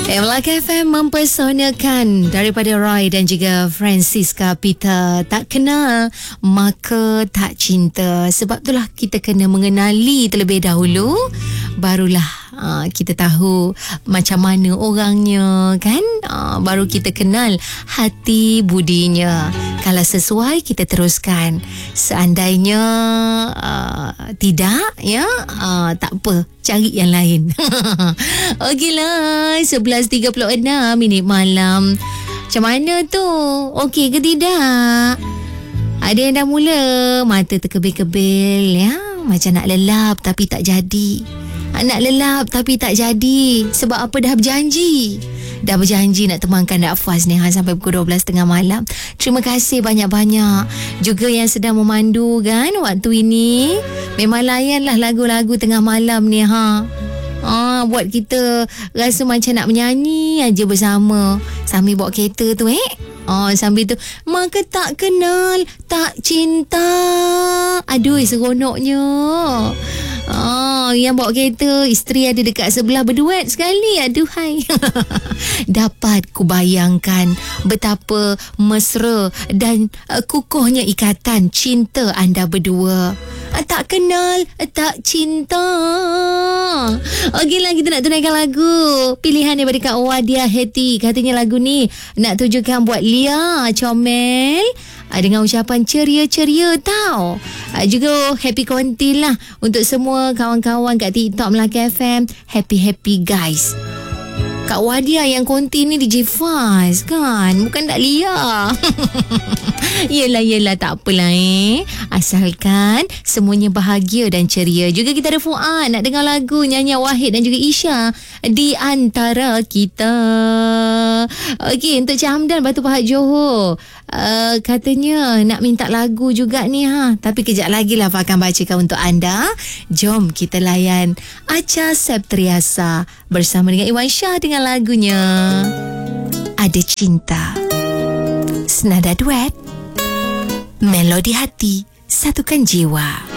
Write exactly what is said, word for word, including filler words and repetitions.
Melaka F M mempersonakan daripada Roy dan juga Francisca Peter. Tak kenal maka tak cinta. Sebab itulah kita kena mengenali terlebih dahulu, barulah uh, kita tahu macam mana orangnya, kan? Uh, baru kita kenal hati budinya. Kalau sesuai kita teruskan. Seandainya uh, tidak, ya uh, tak apa, cari yang lain. Okeylah, sebelas tiga puluh enam minit malam. Macam mana tu? Okey ke tidak? Ada yang dah mula mata terkebil-kebil, ya, macam nak lelap tapi tak jadi. Nak lelap tapi tak jadi. Sebab apa? Dah berjanji. Dah berjanji nak temankan nafas ni ha, sampai pukul dua belas tiga puluh malam. Terima kasih banyak-banyak juga yang sedang memandu, kan, waktu ini. Memang layanlah lagu-lagu tengah malam ni, ha. Ah, buat kita rasa macam nak menyanyi aja bersama sambil bawa kereta tu, eh. Oh, sambil tu, maka tak kenal, tak cinta. Aduh, seronoknya. Oh, yang bawa kereta, isteri ada dekat sebelah berduet sekali. Aduhai. Dapat ku bayangkan betapa mesra dan uh, kukuhnya ikatan cinta anda berdua. Uh, tak kenal, uh, tak cinta. Okeylah, kita nak tunaikan lagu pilihan daripada Kak Wadia Heti. Katanya lagu ni nak tujukan buat Lia Comel, uh, dengan ucapan ceria-ceria tau. Uh, juga happy kontin lah untuk semua kawan-kawan kat TikTok Melaka F M. Happy-happy guys. Kak Wadia yang konti ni D J Faz, kan? Bukan tak Lia. Yelah, yelah, tak apalah, eh. Asalkan semuanya bahagia dan ceria. Juga kita ada Fuad nak dengar lagu nyanyian Wahid dan juga Isha, Di Antara Kita. Okey, untuk Cik Hamdan Batu Pahat Johor, uh, katanya nak minta lagu juga ni, ha. Tapi kejap lagi lah Fa akan bacakan untuk anda. Jom kita layan Acha Septriasa bersama dengan Iwan Shah dengan lagunya Ada Cinta. Senada duet, melodi hati, satukan jiwa.